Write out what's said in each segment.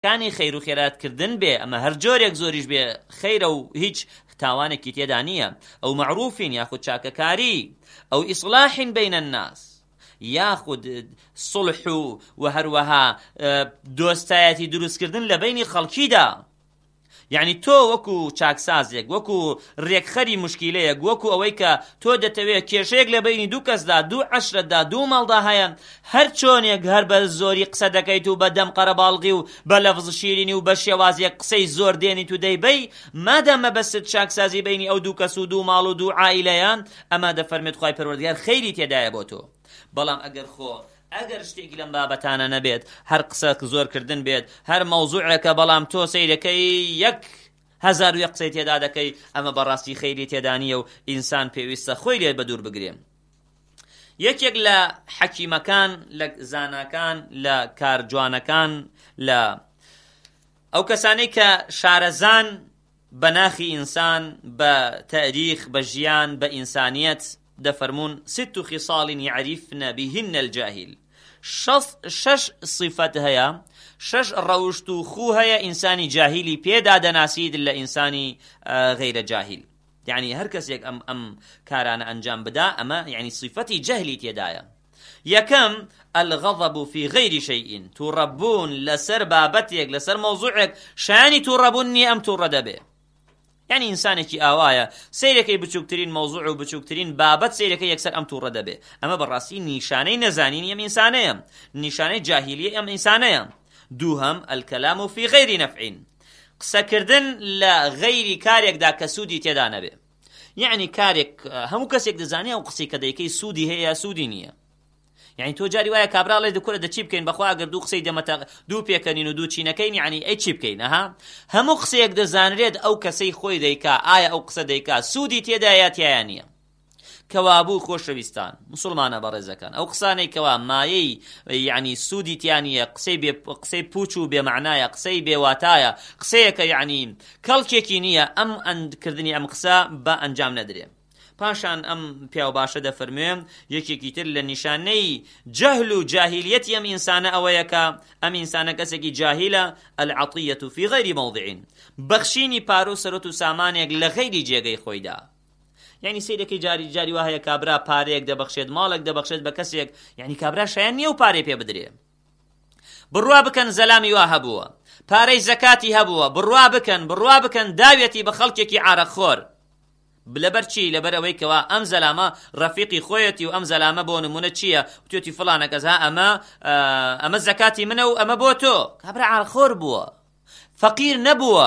کانی خەیر و خێراتکردن بێ ئەمە هەر جۆرێک زۆریش بێ خەیرە و هیچ تاوانێکی تێدا نییە ئەو معروفین یاخود چاکەکاری ئەو ئیصلاحین بین الناس یاخود صلح و هەروەها دۆستایەتی دروستکردن لە بینی خەڵکیدا یعنی تۆ وەکو چاکسازێک وەکو ڕێکخەری مشکیلەیەک وەکو ئەوەی کە تۆ دەتەوێت کێشەیەک لە بینی دوو کەسدا دوو عەشرەتدا دوو ماڵدا هەیە هەر چۆنێک هەر بە زۆری قسە دەکەیت و بە دەم قەرەباڵغی و بە لەفز شیرینی و بە شێوازێک قسەی زۆر دێنیت و دەیبەی مادەمە بەست چاکسازی بینی ئەو دوو کەس و دوو ماڵ و دوو عائیلەیان ئەمە دەفەرمێت خوای پەروەردگار خەیری تێدایە بۆ تۆ بەڵام ئەگەر شتێکی لەم بابەتانە نەبێت هەر قسە زۆرکردن بێت هەر مەوزوعێکە بەڵام تۆ سەیرەکەی 1000 قسەی تێدا دەکەی ئەمە بەڕاستی خەیری تێدا نییە و ئینسان پێویستە خۆی لێت بە دوور بگرێ. یەکێک لە حەکیمەکان لە زاناکان لە کارجوانەکان لە ئەو کەسانەی کە شارەزان بە ناخی ئینسان بە تاریخ بە ژیان بە ئینسانیەت دەفەرمون 6 خصال يعرفن بهن الجاهل 6 صفت هەیە 6 ڕەوشت و خو هەیە ئینسانی جاهیلی پێدا دەناسید لە ئینسانی غەیرە جاهل یعنی هەر کەسێک ئەم کارانە ئەنجام بدا ئەمە یعنی صفەتی جەهلی تێدایە. یەکەم الغضب في غير شيء توڕەبوون لەسەر بابەتێک لەسەر مەوزوعێک شایانی توڕەبوون نیە ئەم توڕە دەبێ یعنی ئینسانێکی ئاوایە سەیرەکەی بچووکترین مەوزوع و بچووکترین بابەت سەیرەکەی یەکسەر ئەم تووڕە دەبێ ئەمە بەڕاستی نیشانەی نەزانینی ئەم ئینسانەیە نیشانەی جاهیلیە ئەم ئینسانەیە. دووهەم الكلام في غير نفع قسەکردن لە غەیری کارێکدا کە سوودی تێدا نەبێ یعنی کارێک هەموو کەسێک دەزانێ ئەو قسەی کە دەیکەی سوودی هەیە سوودی نییە یعنی تۆ جاری وایە کابراڵێ دەکورە دەچی بکەین بەخوا ئەگەر دوو قسەی دەمەتە دوو پێکەنین و دوو چینەکەین یعنی ئەی چی بکەین هەموو قسەیەک دەزانرێت ئەو کەسەی خۆی دەیکا ئایا ئەو قسە دەیکا سوودی تێدا یا تیایە نییە. کەوابوو خۆشەویستان مسلمانە بەڕێزەکان ئەو قسانەی کەوا مایەی یعنی سوودی تیانیە قسەی پوچ و بێمەعنایە قسەی بێواتایە قسەیەکە یعنی کەڵکێکی نییە ئەم ئەندکردنی ئەم قسە بە ئەنجام نەدرێ. پاشان ئەم پیاو باشە دەفەرمێن یەکێکی تر لە نیشانەی جەهل و جاهیلیەتی ئەم ئینسانە ئەوەیەکە ئەم ئینسانە کەسێکی جاهیلە العطیەة في غير موضع بەخشینی پارە و سەرۆت و سامانێک لە غەیری جێگەی خۆیدا یعنی سەیرەکەی جاری وایە کابرا پارەیەک دەبەخشێت ماڵێک دەبەخشێت بە کەسێک یعنی کابرا شایان نییە و پارەی پێ بدرێ بڕوا بکەن زەلامی وا هەبووە پارەی زەکاتی هەبووە بڕوا بکەن داوێتی بە خەڵکێکی عارەخۆر لەبەر چی لەبەر ئەوەی کەوا ئەم زەلامە ڕەفیقی خۆیەتی و ئەم زەلامە بۆ نمونە چییە وتێتی فڵانە کەس ئەمە زەکاتی منە و ئەمە بۆ تۆ کابرا عارەخۆر بووە فەقیر نەبووە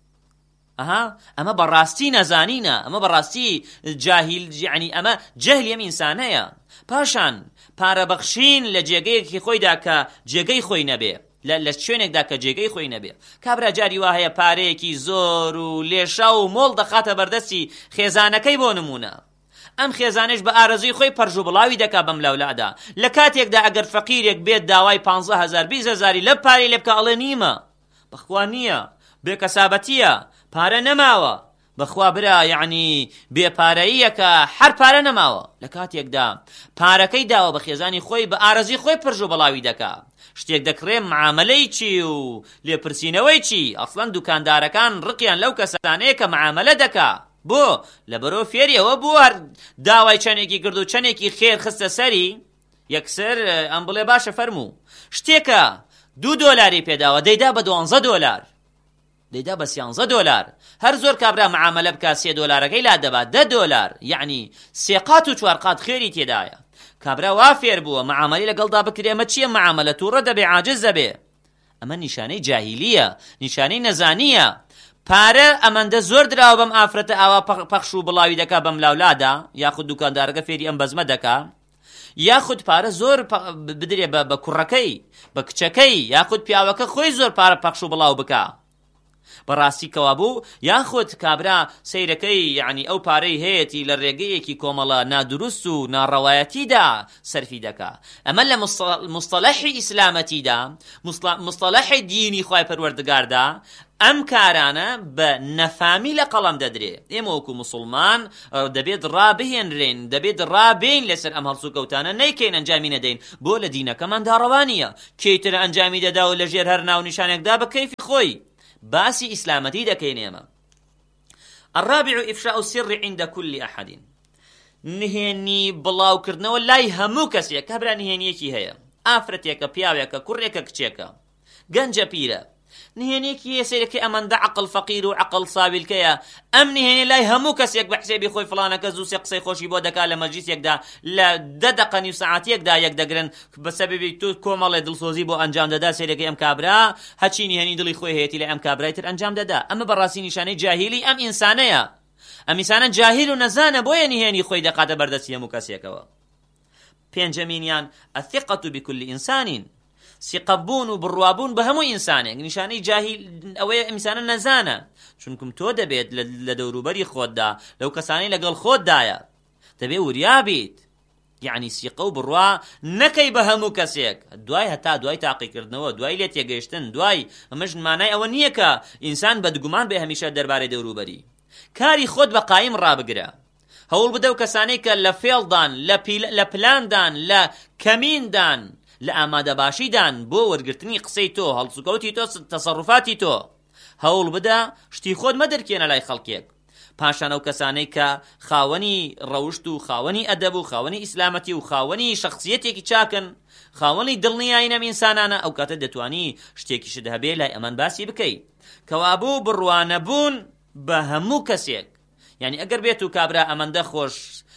ئەمە بەڕاستی نەزانینە ئەمە بەڕاستی جاهیل یعنی ئەمە جەهلی ئەم ئینسانەیە. پاشان پارەبەخشین لە جێگەیەکی خۆیدا کە جێگەی خۆی نەبێ لە شوێنێکدا کە جێگەی خۆی نەبێ کابرا جاری وا هەیە پارەیەکی زۆر و لێشا و مۆڵ دەخاتە بەردەستی خێزانەکەی بۆ نمونە ئەم خێزانش بە ئارەزوی خۆی پەرژ و بڵاوی دەکا بەم لەولادا لە کاتێکدا ئەگەر فەقیرێک بێت داوای 15,000 20,000 لە پارەی لێ بکە ئەڵێ نیمە بەخوا نییە بێکەسابەتیە پارە نەماوە بەخوا برا یعنی بێپارەییەکە هەر پارە نەماوە لە کاتێکدا پارەکەی داوە بە خێزانی خۆی بە ئارەزی خۆی پرژ و بەڵاوی دەکا شتێک دەکڕێ معاملەی چی و لێپرسینەوەی چی ئەسڵەن دوکاندارەکان ڕقیان لەو کەسانەیە کە معاملە دەکا بۆ لەبەرەوە فێریەوە بووە داوای چەندێکی کرد و چەندێکی خێر خستە سەری یەکسەر ئەم بڵێ باشە فەرموو شتێکە $2 پێداوە دەیدا بە $12 دەیدا بە $13 هەر زۆر کابرا معاملە بکە $3 لا دەبا $10 یعنی 3 قات و 4 قات خێری تێدایە کابرا وا فێر بووە معاملەی لەگەڵدا بکرێ ئەمە چییە معاملە تووڕە دەبێ عاجز دەبێ ئەمە نیشانەی جاهیلیە نیشانەی نەزانیە پارە ئەمەندە زۆر دراوە بەم ئافرەتە ئاوا پەخش و بڵاوی دەکا بەم لاولادا یاخود دوکاندارەکە فێری ئەم بەزمە دەکا یاخود پارە زۆر بدرێ بە کوڕەکەی بە کچەکەی یاخود پیاوەکە خۆی زۆر پارە پەخش و بڵاو بکە بەڕاستی کەوا بوو یاخود کابرا سەیرەکەی یعنی ئەو پارەی هەیەی لە ڕێگەیەکی کۆمەڵە نادروست و ناڕەوایەتیدا سەرفی دەکا. ئەمە لە مستەلەحی ئیسلامەتیدا، مستەلەحی دینی خوای پەروەردگاردا ئەم کارانە بە نەفامی لە قەڵەم دەدرێ. ئێمە وەکو موسڵمان دەبێت ڕابهێنرێن، دەبێت ڕابین لەسەر ئەم هەڵسو کەوتانە نەیکەین ئەنجامی نەدەین، بۆ لە دینەکەمان داڕەوانیە کەیتر ئەنجامی دەدا و لە ژێر هەر ناو نیشانێکدا بە کەیفی خۆی باسی ئیسلامەتی دەکەین. ئێمە الرابع إفشاء السر عند كل أحد، نهێنی بڵاوکردنەوە لای هەموو کەسێک. کابرا نهێنیەکی هەیە، ئافرەتێکە، پیاوێکە، کوڕێکە، کچێکە، گەنجە، پیرە، نهێنێکی سەیرەکەی ئەمەندە عەقڵ فەقیر و عەقڵ ساویلکەیە، ئەم نهێنێ لای هەموو کەسێک بە حسێبی خۆی فڵانەکە زوو سێ قسەی خۆشی بۆ دەکا لە مەجلیسێکدا لە 10 دقە نیو سەعاتێکدا یەک دەگرن بە سەبەبی تو کۆمەڵێ دڵسۆزی بۆ ئەنجام دەدا سەیرەکەی ئەم کابرا هەچی نهێنی دڵی خۆی هەیەتی لە ئەم کابرای تر ئەنجام دەدا. ئەمە بەڕاستی نیشانەی جاهیلی ئەم ئینسانەیە. ئەم ئینسانە جاهیل و نەزانە، بۆیە نهێنی خۆی دەقاتە بەردەستی هەموو کەسێکەوە. پێنجەمینیان الثقة بكل إنسان، سیقەبوون و بڕوابوون بە هەموو ئینسانێک. نیشانەی جاهیل ئەوەیە ئینسانە نەزانە، چونکم تۆ دەبێت لە دەوروبەری خۆتدا لەو کەسانەی لەگەڵ خۆتدایە دەبێت وریابیت، یعنی سیقە و بڕوا نەکەی بە هەموو کەسێک، دوای هەتا دوای تاقیکردنەوە، دوای لێ تێگەیشتن، دوای ئەمەش مانای ئەوە نییە کە ئینسان بەدگومان بێ هەمیشە دەربارەی دەوروبەری. کاری خۆت بە قایم ڕابگرە، هەوڵ بدە و کەسانەی کە لە فێڵدان، لە پلاندان، لە کەمیندان، لە ئامادەباشیدان بۆ وەرگرتنی قسەی تۆ، هەڵسوکەوتی تۆ، تەسەڕوفاتی تۆ، هەوڵ بدە شتی خۆت مەدەرکێنە لای خەڵکێک. پاشان ئەو کەسانەی کە خاوەنی ڕەوشت و خاوەنی ئەدەب و خاوەنی ئیسلامەتی و خاوەنی شەخسیەتێکی چاکن، خاوەنی دڵنیایی نەم ئینسانانە، ئەو کاتە دەتوانی شتێکیشت هەبێ لای ئەمان باسی بکەیت. کەوابوو بڕوانەبوون بە هەموو کەسێک، یعنی ئەگەر بێت و کابرا ئەمەندە خۆش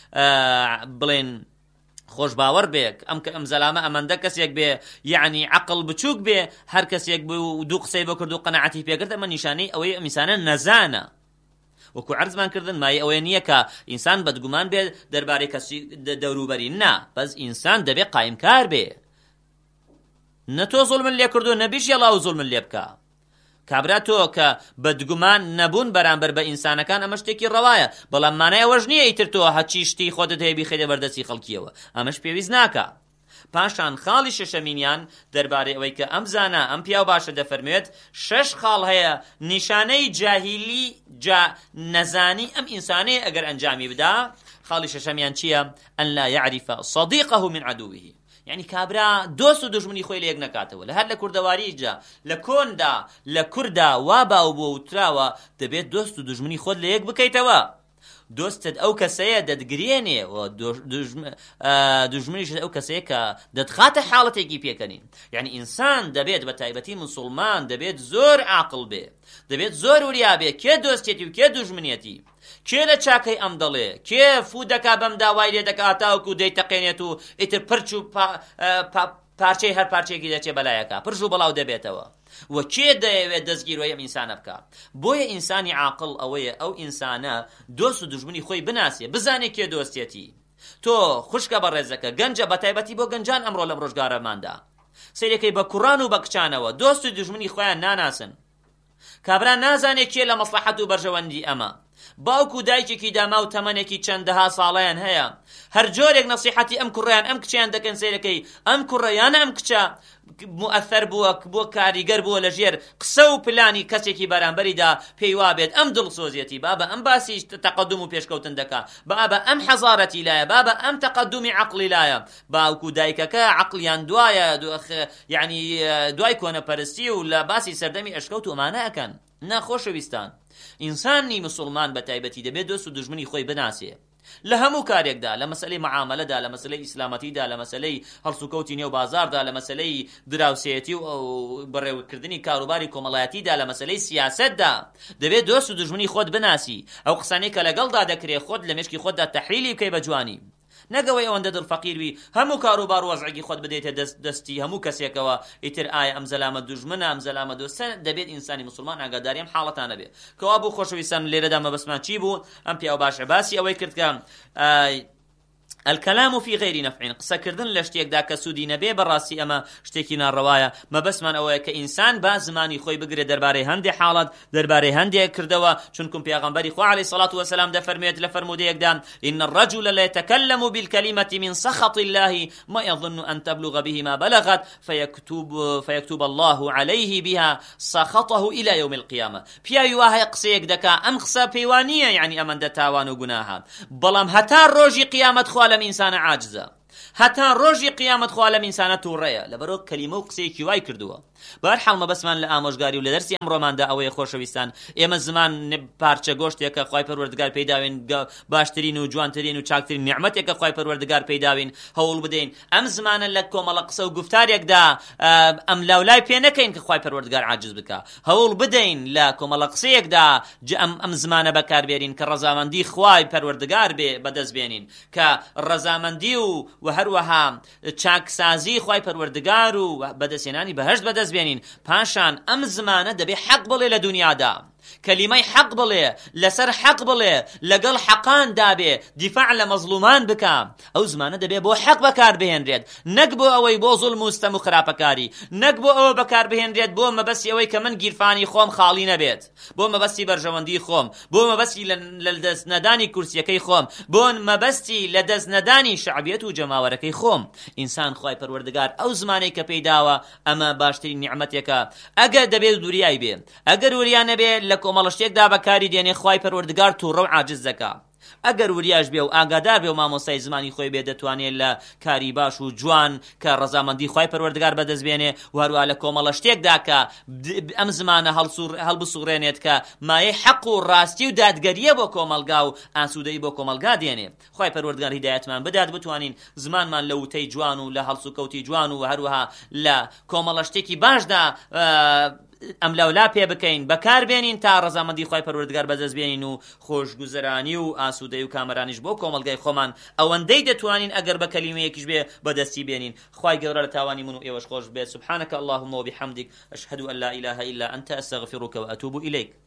بڵێن خۆش باوەڕ بێک، ئەم زەلامە ئەمەندە کەسێک بێ، یعنی عەقڵ بچووک بێ، هەر کەسێک بێ و دوو قسەی بۆ کرد و قەنەعەتی پێکرد، ئەمە نیشانەی ئەوەی ئەم ئینسانە نەزانە. وەکو عەرزمان کردن مای ئەوەیە نییە کە ئینسان بەدگومان بێ دەربارەی کەسی دەوروبەری، نا، بەس ئینسان دەبێ قایمکار بێ، نە تۆ زوڵمت لێ کردو نەبیش یەڵا و زوڵمت لێ بکە. کابرا تۆ کە بەدگومان نەبوون بەرامبەر بە ئینسانەکان ئەمە شتێکی ڕەوایە، بەڵام مانای ئەوەش نییە ئیتر تۆ هەچی شتی خۆتت هەیە بیخەیتە بەردەستی خەڵکیەوە، ئەمەش پێویست ناکە. پاشان خاڵی شەشەمینیان دەربارەی ئەوەی کە ئەم زانە ئەم پیاو باشە دەفەرمێت 6 خاڵ هەیە نیشانەی جاهیلی نەزانی ئەم ئینسانەیە ئەگەر ئەنجامی بدا. خاڵی شەشەمیان چییە؟ ئەن لا يعرف صديقه من عدوه، یعنی کابرا دۆست و دژمنی خۆی لە یەک نەکاتەوە. لە هەر لە کوردەواریجا لە کۆندا لە کووردا وا باو بۆ وتراوە دەبێت دۆست و دژمنی خۆت لە یەک بکەیتەوە. دۆستت ئەو کەسەیە دەتگرێنێ و دژمنیشت ئەو کەسەیە کە دەتخاتە حاڵەتێکی پێکەنین. یعنی ئینسان دەبێت بە تایبەتی موسڵمان دەبێت زۆر عاقڵ بێ، دەبێت زۆر وریا بێ کێ دۆستێتی و کێ دژمنێتی، کێ لە چاکەی ئەم دەڵێ، کێ فودەکا بەم داوای لێ دەکا تاوەکو دەیتەقێنێت و ئیتر پرچ و پارچەی هەر پارچێکی دەچێ بەلایەکە، پرژ و بەڵاو دەبێتەوە، و کێ دەیەوێت دەستگیرۆی ئەم ئینسانە بکە. بۆیە ئینسانی عاقڵ ئەوەیە ئەو ئینسانە دۆست و دژمنی خۆی بناسێ، بزانێ کێ دۆستێتی. تۆ خوشکە بە ڕێزەکە، گەنجە بە تایبەتی بۆ گەنجان ئەمڕۆ لەم ڕۆژگارەماندا سەیرەکەی بە کوڕان و بە کچانەوە دۆست و دژمنی خۆیان ناناسن. کابرا نازانێ کێ لە مەسلحەت و بەرژەوەندی ئەمە، باوکو دایکێکی داما و تەمەنێکی چەندەها ساڵەیان هەیە، هەر جۆرێک نەسیحەتی ئەم کوڕیان ئەم کچیان دەکەن سەیرەکەی ئەم کوڕەیانە ئەم کچە مؤثر بووە بۆ کاریگەر بووە لە ژێر قسە و پلانی کەسێکی بەرامبەریدا پێی وابێت ئەم دڵسۆزیەتی، بابە ئەم باسی تەقەدوم و پێشکەوتن دەکا، بابە ئەم حەزارەتی لایە، بابە ئەم تەقەدومی عەقڵی لایە. باوکو دایکەکە عەقڵیان دوایە، یعنی دوای کۆنەپەرستی و لە باسی سەردەمی ئەشکەوت و ئەمانە ئەکەن. نەخۆشەویستان، ئینسانی موسڵمان بە تایبەتی دەبێت دۆست و دژمنی خۆی بناسێ لە هەموو کارێکدا، لە مەسەلەی معاملەدا، لە مەسەلەی ئیسلامەتیدا، لە مەسەلەی هەڵسوکەوتی نێو بازاردا، لە مەسەلەی دراوسێتی و بەڕێوەکردنی کاروباری کۆمەڵایەتیدا، لە مەسەلەی سیاسەتدا دەبێت دۆست و دژمنی خۆت بناسی. ئەو قسانەی کە لەگەڵدا دەکرێت خۆت لە مێشکی خۆتدا تەحلیلی بکەی بە جوانی، نەگەوەی ئەوەندە دڵفەقیروی هەموو کاروبار و وەزعێکی خۆت بدەیتە دەستی هەموو کەسێکەوە، ئیتر ئایا ئەم زەلامە دوژمنە ئەم زەلامە دۆستە. دەبێت ئینسانی موسڵمان ئاگاداری ئەم حاڵەتانە بێ. کەوا بوو خۆشەویستان لێرەدا مەبەسمان چی بوو؟ ئەم پیاو باشە باسی ئەوەی کرد کە الكلام في غير نفع قسەکردن لە شتێکدا کە سوودی نەبێ بەڕاستی ئەمە شتێکی ناڕەوایە مەبەستمان ئەوەیە کە ئینسان با زمانی خۆی بگرێت دەربارەی هەندێک حاڵەت دەربارەی هەندێک کردەوە چونکم پێغەمبەری خوا عەلەیهی سەڵات وەسەلام دەفەرمێت لە فەرمودەیەکدا إن الرجل لا يتكلم بالكلمة من سخط الله ما يظن أن تبلغ به ما بلغت فيكتب الله عليه بها سخطه إلى يوم القيامة پیاوی وایە قسەیەک دەکا ئەم قسە پەیوانیە یعنی ئەمەندە تاوان و گوناهە بەڵام هەتا ڕۆژی قیامەت خوا لەم ئینسانە عاجزە هەتا ڕۆژی قیامەت خوا لەم ئینسانە تووڕەیە لەبەرەوە کەلیمە و قسەیەکی وای کردووە بەهەرحاڵ مەبەستمان لە ئامۆژگاری و لە دەرسی ئەمڕۆماندا ئەوەیە خۆشەویستان ئێمە زمان پارچە گۆشتێکە خوای پەروەردگار پێداوین باشترین و جوانترین و چاکترین نیعمەتێکە خوای پەروەردگار پێداوین هەوڵ بدەین ئەم زمانە لە کۆمەڵە قسە و گفتارێکدا ئەم لاولای پێ نەکەین کە خوای پەروەردگار عاجز بکە هەوڵ بدەین لە کۆمەڵە قسەیەکدا ئەم زمانە بەکاربێنین کە ڕەزامەندی خوای پەروەردگار بەدەست بێنین کە ڕەزامەندی و هەروەها چاکسازی خوای پەروەردگار و بەدەستهێنانی بەهەشت بەدەست بێنین پاشان ئەم زمانە دەبێ حەق بڵێ لە دنیادا کەلیمەی حەق بڵێ لەسەر حەق بڵێ لەگەڵ حەقان دابێ دیفاع لە مەزلومان بکە ئەو زمانە دەبێ بۆ حەق بەکاربهێنرێت نەک بۆ ئەوەی بۆ زوڵم و ستەم و خراپەکاری نەک بۆ ئەوە بەکاربهێنرێت بۆ مەبەستی ئەوەی کە من گیرفانی خۆم خاڵی نەبێت بۆ مەبەستی بەرژەوەندی خۆم بۆ مەبەستی لە دەست نەدانی کورسیەکەی خۆم بۆ مەبەستی لە دەست نەدانی شعبیەت و جەماوەرەکەی خۆم ئینسان خوای پەروەردگار ئەو زمانەی کە پێیداوە ئەمە باشترین نیعمەتێکە ئەگەر دەبێت دووریای بێ ئەگەر وریان نەبێ لە کۆمەڵە شتێکدا بەکاری دێنێ خوای پەروەردگار تووڕە و عاجز دەکا ئەگەر وریاش بێ و ئاگادار بێ و مامۆستای زمانی خۆی بێ دەتوانێت لە کاری باش و جوان کە ڕەزامەندی خوای پەروەردگار بەدەست بێنێ و هەروە لە کۆمەڵە شتێکدا کە ئەم زمانە هەڵبسوڕێنێت کە مایەی حەق و ڕاستی و دادگەریە بۆ کۆمەلگا و ئاسوودەی بۆ کۆمەلگا دێنێ خوای پەروەردگار هیدایەتمان بدات بتوانین زمانمان لە وتەی جوان و لە هەڵسوکەوتی جوان و هەروەها لە کۆمەڵە شتێکی باشدا ئەم لەولا پێ بکەین بەکاربێنین تا ڕەزامەندی خوای پەروەردگار بەدەست بێنین و خۆشگوزەرانی و ئاسوودەی و کامەرانیش بۆ کۆمەلگای خۆمان ئەوەندەی دەتوانین ئەگەر بە کەلیمەیەکیش بێ بەدەستی بێنین خوای گەورە لە تاوانی من و ئێوەش خۆش بێت سبحانك اللهم وبحمدك أشهد أن لا إله إلا أنت أستغفرك وأتوب إليك